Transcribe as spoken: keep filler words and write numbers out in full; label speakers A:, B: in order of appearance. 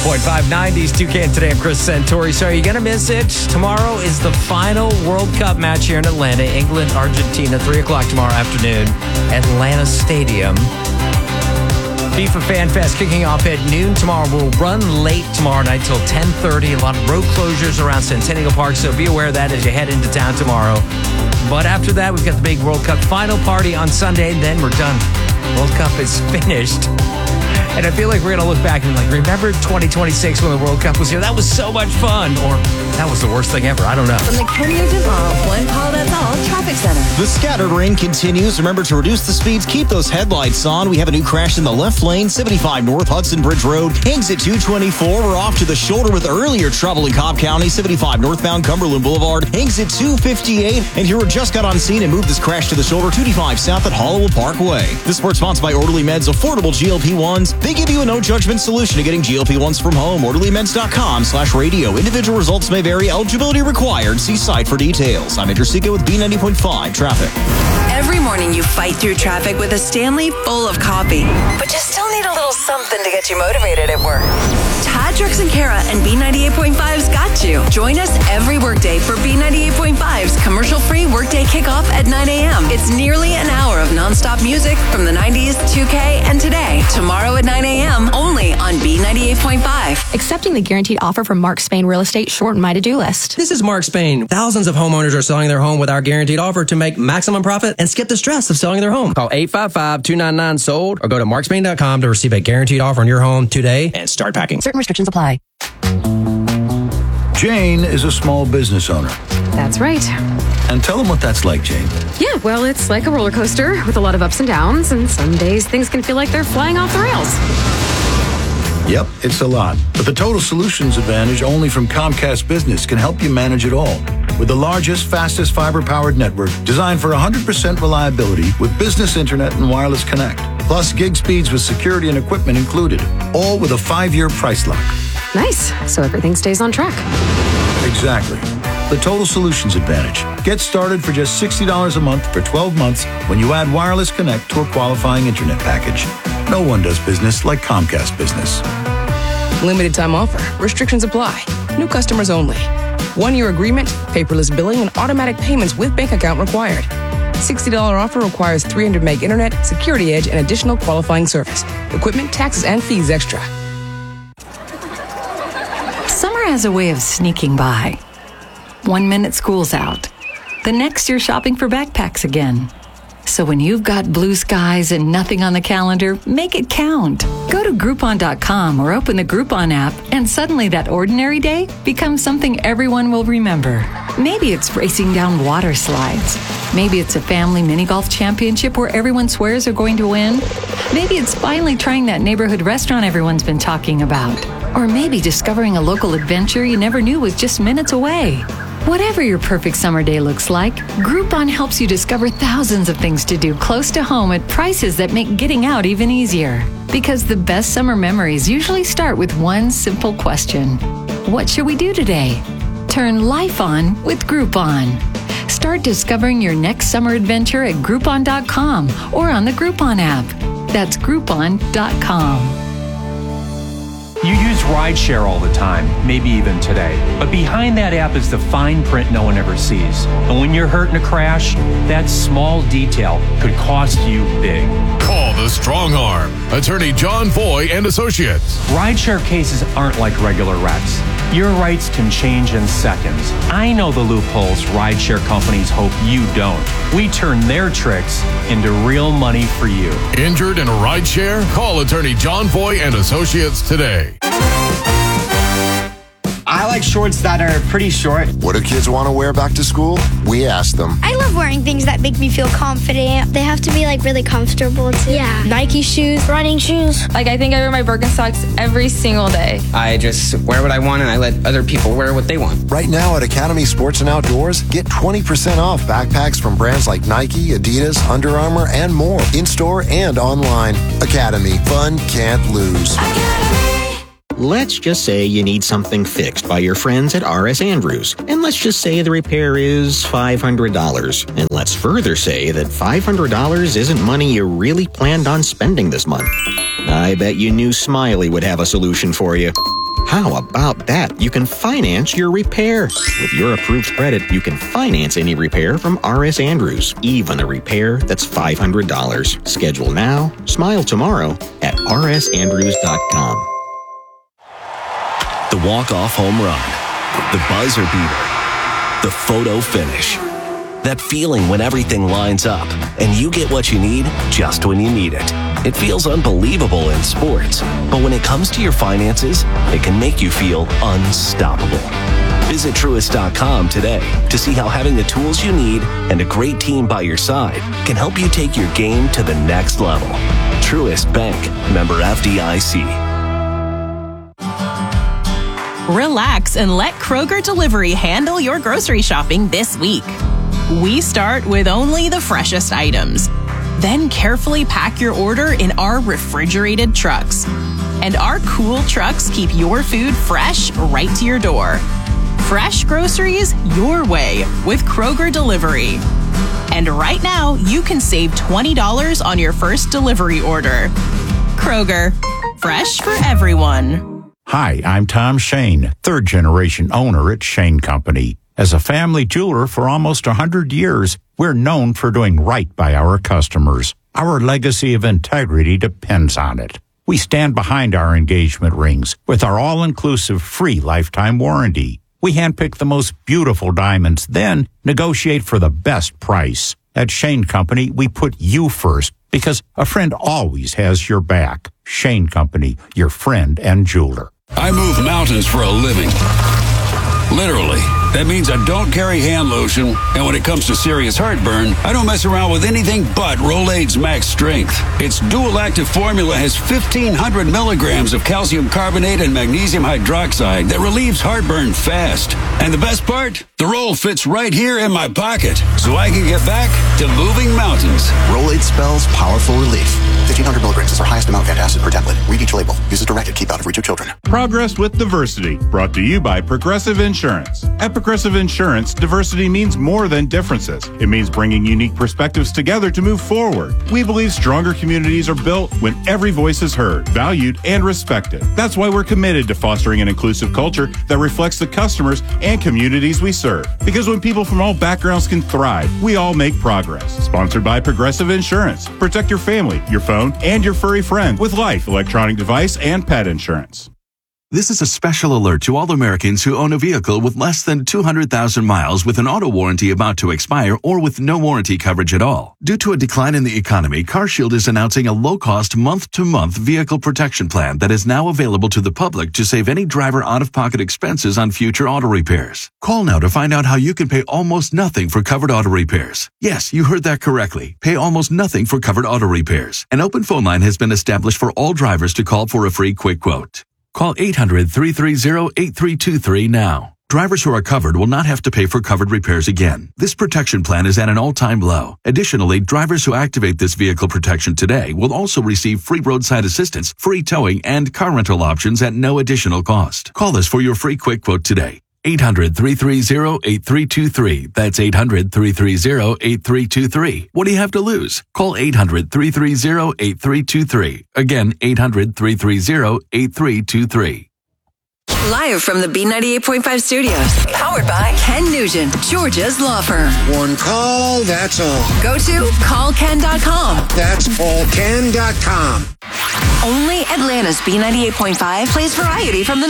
A: point five, nineties, two K, and today I'm Chris Santori. So are you going to miss it? Tomorrow is the final World Cup match here in Atlanta. England, Argentina, three o'clock tomorrow afternoon, Atlanta Stadium. FIFA Fan Fest kicking off at noon tomorrow. We'll run late tomorrow night till ten thirty. A lot of road closures around Centennial Park, so be aware of that as you head into town tomorrow. But after that, we've got the big World Cup final party on Sunday, and then we're done. World Cup is finished. And I feel like we're going to look back and be like, remember twenty twenty-six when the World Cup was here? That was so much fun. Or that was the worst thing ever. I don't know.
B: From the Kenny Duval, one call, that's all, traffic center.
C: The scattered rain continues. Remember to reduce the speeds. Keep those headlights on. We have a new crash in the left lane, seventy-five North Hudson Bridge Road. Hangs at two twenty-four. We're off to the shoulder with earlier trouble in Cobb County, seventy-five northbound Cumberland Boulevard. Hangs at two fifty-eight. And here we just got on scene and moved this crash to the shoulder, two eighty-five south at Hollowell Parkway. This sports sponsored by Orderly Meds, affordable G L P ones. They give you a no-judgment solution to getting G L P ones from home. OrderlyMeds.com slash radio. Individual results may vary. Eligibility required. See site for details. I'm Andrew Seco with B ninety point five Traffic.
B: Every morning you fight through traffic with a Stanley full of coffee, but you still need a little something to get you motivated at work. Tad, Drex, and Kara and B ninety-eight point five's got you. Join us every workday for B ninety-eight point five's commercial-free workday kickoff at nine a.m. It's nearly an hour of nonstop music from the nineties, two K, and today. Tomorrow at nine a.m. only on B ninety-eight point five.
D: Accepting the guaranteed offer from Mark Spain Real Estate shortened my to-do list.
E: This is Mark Spain. Thousands of homeowners are selling their home with our guaranteed offer to make maximum profit and skip the stress of selling their home. Call eight five five, two nine nine, sold or go to mark spain dot com to receive a guaranteed offer on your home today and start packing.
D: Certain restrictions apply.
F: Jane is a small business owner.
G: That's right.
F: And tell them what that's like, Jane.
G: Yeah, well, it's like a roller coaster with a lot of ups and downs, and some days things can feel like they're flying off the rails.
F: Yep, it's a lot. But the Total Solutions Advantage only from Comcast Business can help you manage it all. With the largest, fastest fiber-powered network designed for one hundred percent reliability with business internet and wireless connect. Plus gig speeds with security and equipment included. All with a five-year price lock.
G: Nice. So everything stays on track.
F: Exactly. The Total Solutions Advantage. Get started for just sixty dollars a month for twelve months when you add wireless connect to a qualifying internet package. No one does business like Comcast Business.
H: Limited time offer. Restrictions apply. New customers only. One-year agreement, paperless billing, and automatic payments with bank account required. sixty dollars offer requires three hundred meg internet, security edge, and additional qualifying service. Equipment, taxes, and fees extra.
I: Summer has a way of sneaking by. One minute school's out. The next you're shopping for backpacks again. So when you've got blue skies and nothing on the calendar, make it count. Go to Groupon dot com or open the Groupon app, and suddenly that ordinary day becomes something everyone will remember. Maybe it's racing down water slides. Maybe it's a family mini golf championship where everyone swears they're going to win. Maybe it's finally trying that neighborhood restaurant everyone's been talking about. Or maybe discovering a local adventure you never knew was just minutes away. Whatever your perfect summer day looks like, Groupon helps you discover thousands of things to do close to home at prices that make getting out even easier. Because the best summer memories usually start with one simple question. What should we do today? Turn life on with Groupon. Start discovering your next summer adventure at Groupon dot com or on the Groupon app. That's Groupon dot com.
J: You use rideshare all the time, maybe even today. But behind that app is the fine print no one ever sees. And when you're hurt in a crash, that small detail could cost you big.
K: Call the Strong Arm. Attorney John Foy and Associates.
J: Rideshare cases aren't like regular wrecks. Your rights can change in seconds. I know the loopholes rideshare companies hope you don't. We turn their tricks into real money for you.
K: Injured in a rideshare? Call attorney John Foy and Associates today.
L: I like shorts that are pretty short.
M: What do kids want to wear back to school? We ask them.
N: I love wearing things that make me feel confident. They have to be like really comfortable too. Yeah. Nike shoes, running shoes.
O: Like I think I wear my Birkenstocks every single day.
L: I just wear what I want and I let other people wear what they want.
M: Right now at Academy Sports and Outdoors, get twenty percent off backpacks from brands like Nike, Adidas, Under Armour, and more. In-store and online. Academy. Fun can't lose.
C: Academy. Let's just say you need something fixed by your friends at R S Andrews. And let's just say the repair is five hundred dollars. And let's further say that five hundred dollars isn't money you really planned on spending this month. I bet you knew Smiley would have a solution for you. How about that? You can finance your repair. With your approved credit, you can finance any repair from R S. Andrews, even a repair that's five hundred dollars. Schedule now, smile tomorrow at r s andrews dot com.
P: The walk-off home run, the buzzer beater, the photo finish. That feeling when everything lines up and you get what you need just when you need it. It feels unbelievable in sports, but when it comes to your finances, it can make you feel unstoppable. Visit Truist dot com today to see how having the tools you need and a great team by your side can help you take your game to the next level. Truist Bank, member F D I C.
Q: Relax and let Kroger Delivery handle your grocery shopping this week. We start with only the freshest items. Then carefully pack your order in our refrigerated trucks. And our cool trucks keep your food fresh right to your door. Fresh groceries your way with Kroger Delivery. And right now, you can save twenty dollars on your first delivery order. Kroger, fresh for everyone.
R: Hi, I'm Tom Shane, third generation owner at Shane Company. As a family jeweler for almost one hundred years, we're known for doing right by our customers. Our legacy of integrity depends on it. We stand behind our engagement rings with our all-inclusive free lifetime warranty. We handpick the most beautiful diamonds, then negotiate for the best price. At Shane Company, we put you first because a friend always has your back. Shane Company, your friend and jeweler.
S: I move mountains for a living. Literally. That means I don't carry hand lotion, and when it comes to serious heartburn, I don't mess around with anything but Rolaids Max Strength. Its dual-active formula has fifteen hundred milligrams of calcium carbonate and magnesium hydroxide that relieves heartburn fast. And the best part? The roll fits right here in my pocket, so I can get back to moving mountains.
T: Rolaids spells powerful relief. fifteen hundred milligrams is our highest amount of antacid per tablet. Read each label. Use as directed. Keep out of reach of children.
U: Progress with Diversity, brought to you by Progressive Insurance. At Progressive Insurance, diversity means more than differences. It means bringing unique perspectives together to move forward. We believe stronger communities are built when every voice is heard, valued, and respected. That's why we're committed to fostering an inclusive culture that reflects the customers and communities we serve. Because when people from all backgrounds can thrive, we all make progress. Sponsored by Progressive Insurance. Protect your family, your phone, and your furry friend with Life electronic device and pet insurance.
V: This is a special alert to all Americans who own a vehicle with less than two hundred thousand miles with an auto warranty about to expire or with no warranty coverage at all. Due to a decline in the economy, CarShield is announcing a low-cost month-to-month vehicle protection plan that is now available to the public to save any driver out-of-pocket expenses on future auto repairs. Call now to find out how you can pay almost nothing for covered auto repairs. Yes, you heard that correctly. Pay almost nothing for covered auto repairs. An open phone line has been established for all drivers to call for a free quick quote. Call eight hundred, three three zero, eight three two three now. Drivers who are covered will not have to pay for covered repairs again. This protection plan is at an all-time low. Additionally, drivers who activate this vehicle protection today will also receive free roadside assistance, free towing, and car rental options at no additional cost. Call us for your free quick quote today. eight hundred, three three zero, eight three two three. That's eight hundred, three three zero, eight three two three. What do you have to lose? Call eight hundred, three three zero, eight three two three. Again, eight hundred, three three zero, eight three two three.
B: Live from the B ninety-eight point five studios. Powered by Ken Nugent, Georgia's law firm.
W: One call, that's all.
B: Go to call ken dot com.
W: That's call ken dot com.
B: Only Atlanta's B ninety-eight point five plays variety from the